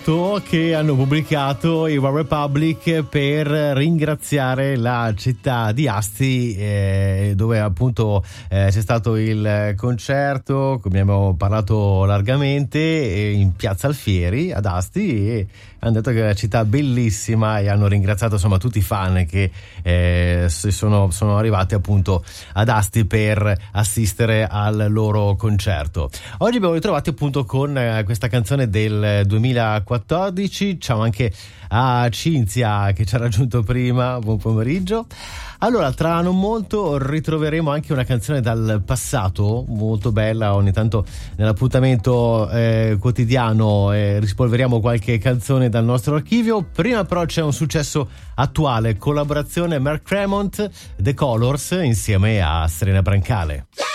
foto che hanno pubblicato i One Republic per ringraziare la città di Asti, dove appunto c'è stato il concerto, come abbiamo parlato largamente, in Piazza Alfieri ad Asti, e hanno detto che è una città bellissima e hanno ringraziato insomma tutti i fan che sono arrivati appunto ad Asti per assistere al loro concerto. Oggi abbiamo ritrovati appunto con questa canzone del 2014. Ciao anche a Cinzia che ci ha raggiunto prima, buon pomeriggio. Allora, tra non molto ritroveremo anche una canzone dal passato molto bella. Ogni tanto nell'appuntamento quotidiano rispolveriamo qualche canzone dal nostro archivio. Prima però c'è un successo attuale, collaborazione Mark Cremont, The Colors insieme a Serena Brancale.